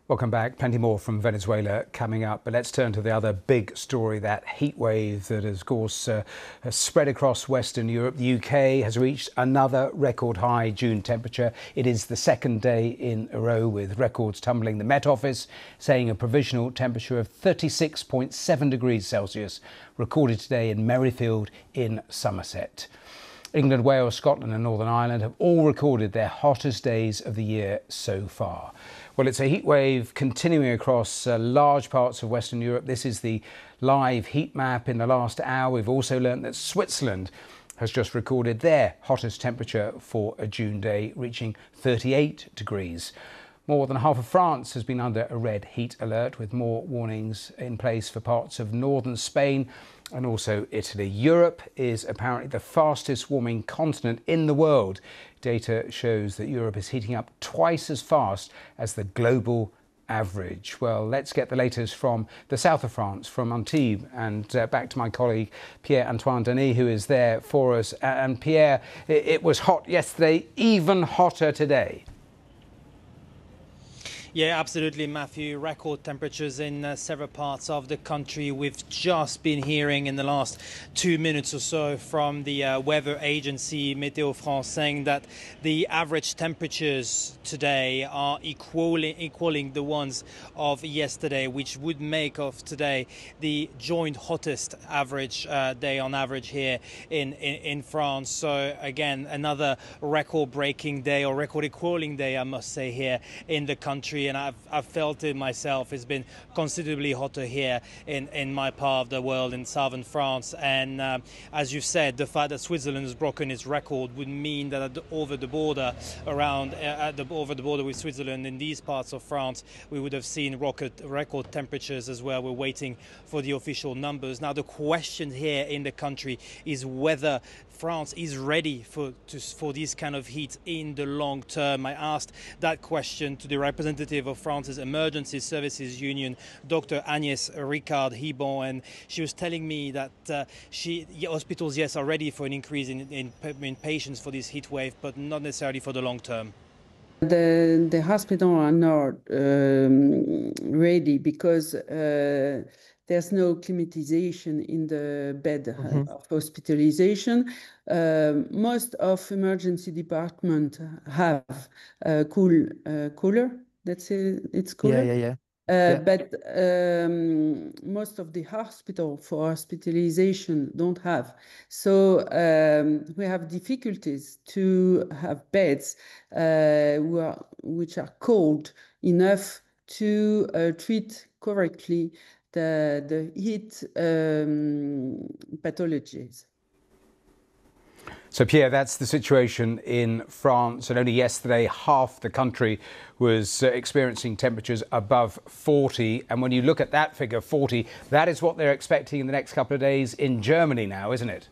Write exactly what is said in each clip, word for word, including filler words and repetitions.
Welcome back. Plenty more from Venezuela coming up, but let's turn to the other big story, that heat wave that has, of course, uh, has spread across Western Europe. The U K has reached another record high June temperature. It is the second day in a row with records tumbling. The Met Office saying a provisional temperature of thirty-six point seven degrees Celsius recorded today in Merrifield in Somerset. England, Wales, Scotland and Northern Ireland have all recorded their hottest days of the year so far. Well, it's a heat wave continuing across uh, large parts of Western Europe. This is the live heat map in the last hour. We've also learned that Switzerland has just recorded their hottest temperature for a June day, reaching thirty-eight degrees. More than half of France has been under a red heat alert, with more warnings in place for parts of northern Spain and also Italy. Europe is apparently the fastest warming continent in the world. Data shows that Europe is heating up twice as fast as the global average. Well, let's get the latest from the south of France, from Antibes, and uh, back to my colleague Pierre-Antoine Denis, who is there for us. And Pierre, it, it was hot yesterday, even hotter today. Yeah, absolutely, Matthew. Record temperatures in uh, several parts of the country. We've just been hearing in the last two minutes or so from the uh, weather agency Météo France saying that the average temperatures today are equaling, equaling the ones of yesterday, which would make of today the joint hottest average uh, day on average here in, in, in France. So again, another record-breaking day, or record-equaling day, I must say, here in the country. And I've, I've felt it myself. It's been considerably hotter here in, in my part of the world, in southern France. And uh, as you've said, the fact that Switzerland has broken its record would mean that at the, over the border, around uh, at the, over the border with Switzerland, in these parts of France, we would have seen record, record temperatures as well. We're waiting for the official numbers. Now, the question here in the country is whether France is ready for to, for this kind of heat in the long term. I asked that question to the representative of France's Emergency Services Union, Doctor Agnès Ricard-Hibon, and she was telling me that uh, she, hospitals, yes, are ready for an increase in, in, in patients for this heat wave, but not necessarily for the long term. The, the hospital are not um, ready because uh, there's no climatization in the bed mm-hmm. of hospitalization. Uh, most of emergency department have a cool uh, cooler. That's it. It's cooler. Yeah, yeah, yeah. Uh, yeah. But um, most of the hospital for hospitalization don't have. So um, we have difficulties to have beds uh, who are, which are cold enough to uh, treat correctly the, the heat um, pathologies. So, Pierre, that's the situation in France. And only yesterday, half the country was uh, experiencing temperatures above forty. And when you look at that figure, forty, that is what they're expecting in the next couple of days in Germany now, isn't it?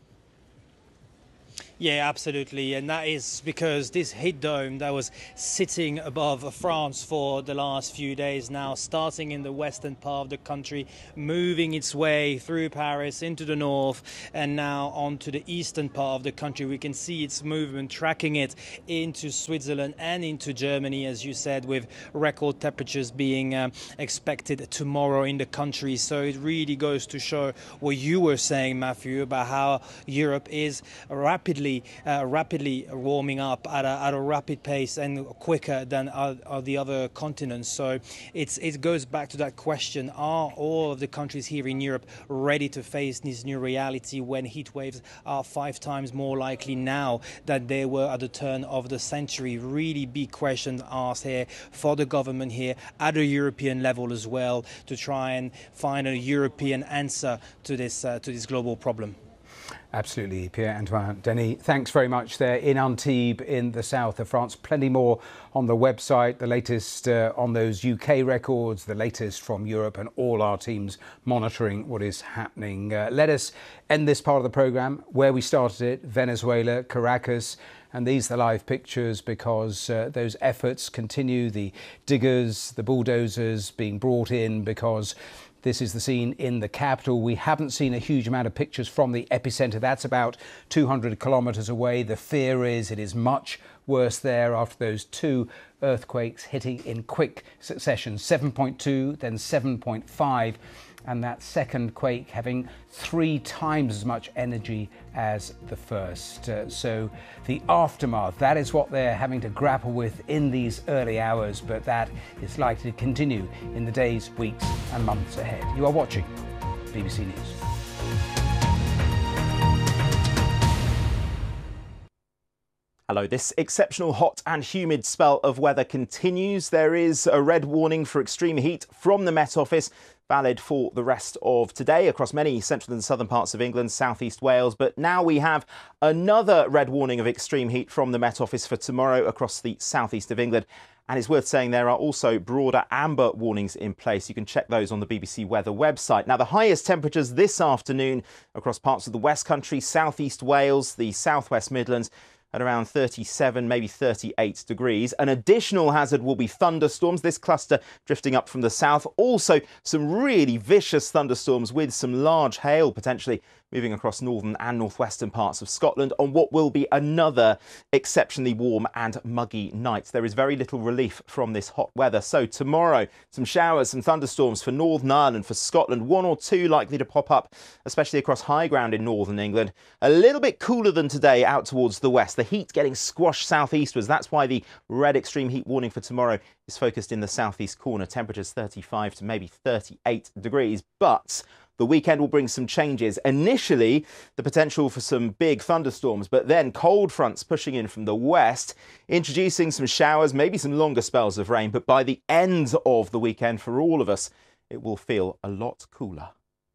Yeah, absolutely. And that is because this heat dome that was sitting above France for the last few days now, starting in the western part of the country, moving its way through Paris into the north and now onto the eastern part of the country. We can see its movement, tracking it into Switzerland and into Germany, as you said, with record temperatures being um, expected tomorrow in the country. So it really goes to show what you were saying, Matthew, about how Europe is rapidly Uh, rapidly warming up at a, at a rapid pace and quicker than uh, uh, the other continents. So it's, it goes back to that question, are all of the countries here in Europe ready to face this new reality when heat waves are five times more likely now than they were at the turn of the century? Really big question asked here for the government here at a European level as well, to try and find a European answer to this, uh, to this global problem. Absolutely, Pierre-Antoine Denis. Thanks very much there in Antibes in the south of France. Plenty more on the website, the latest uh, on those U K records, the latest from Europe, and all our teams monitoring what is happening. Uh, let us end this part of the programme where we started it, Venezuela, Caracas. And these are the live pictures because uh, those efforts continue, the diggers, the bulldozers being brought in because This is the scene in the capital. We haven't seen a huge amount of pictures from the epicenter. That's about two hundred kilometers away. The fear is it is much worse there after those two earthquakes hitting in quick succession, seven point two, then seven point five. And that second quake having three times as much energy as the first. Uh, so the aftermath, that is what they're having to grapple with in these early hours, but that is likely to continue in the days, weeks and months ahead. You are watching B B C News. Hello, this exceptional hot and humid spell of weather continues. There is a red warning for extreme heat from the Met Office, valid for the rest of today across many central and southern parts of England, southeast Wales. But now we have another red warning of extreme heat from the Met Office for tomorrow across the southeast of England. And it's worth saying there are also broader amber warnings in place. You can check those on the B B C Weather website. Now, the highest temperatures this afternoon across parts of the West Country, southeast Wales, the southwest Midlands, at around thirty-seven, maybe thirty-eight degrees. An additional hazard will be thunderstorms, this cluster drifting up from the south. Also, some really vicious thunderstorms with some large hail potentially moving across northern and northwestern parts of Scotland on what will be another exceptionally warm and muggy night. There is very little relief from this hot weather. So tomorrow, some showers, some thunderstorms for Northern Ireland, for Scotland, one or two likely to pop up, especially across high ground in northern England. A little bit cooler than today out towards the west. The heat getting squashed southeastwards. That's why the red extreme heat warning for tomorrow is focused in the southeast corner. Temperatures thirty-five to maybe thirty-eight degrees. But the weekend will bring some changes. Initially, the potential for some big thunderstorms, but then cold fronts pushing in from the west, introducing some showers, maybe some longer spells of rain. But by the end of the weekend, for all of us, it will feel a lot cooler.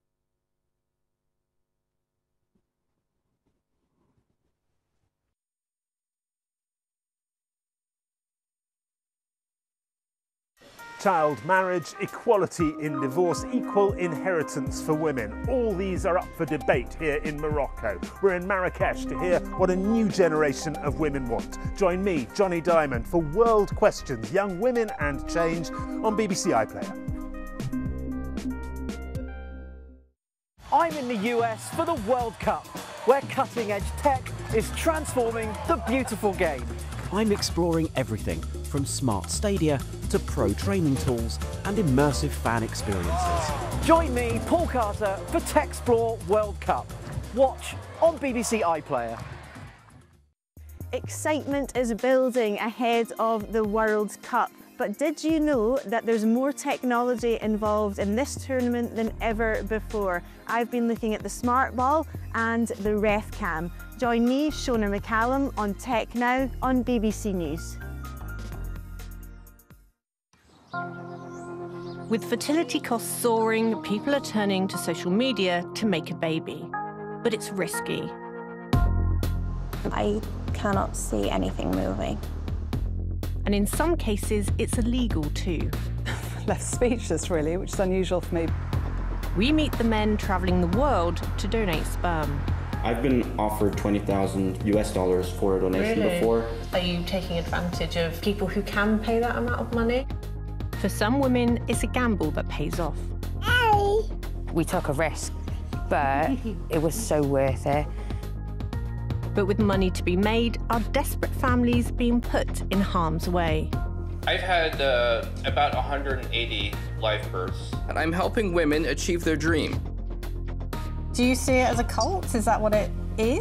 Child marriage, equality in divorce, equal inheritance for women. All these are up for debate here in Morocco. We're in Marrakesh to hear what a new generation of women want. Join me, Johnny Diamond, for World Questions, Young Women and Change on B B C iPlayer. I'm in the U S for the World Cup, where cutting-edge tech is transforming the beautiful game. I'm exploring everything from smart stadia to pro training tools and immersive fan experiences. Join me, Paul Carter, for Techsplore World Cup. Watch on B B C iPlayer. Excitement is building ahead of the World Cup. But did you know that there's more technology involved in this tournament than ever before? I've been looking at the Smart Ball and the Ref Cam. Join me, Shona McCallum, on Tech Now on B B C News. With fertility costs soaring, people are turning to social media to make a baby. But it's risky. I cannot see anything moving. And in some cases, it's illegal too. Left speechless, really, which is unusual for me. We meet the men travelling the world to donate sperm. I've been offered twenty thousand US dollars for a donation really? before. Are you taking advantage of people who can pay that amount of money? For some women, it's a gamble that pays off. We took a risk, but it was so worth it. But with money to be made, are desperate families being put in harm's way? I've had uh, about one hundred eighty live births. And I'm helping women achieve their dream. Do you see it as a cult? Is that what it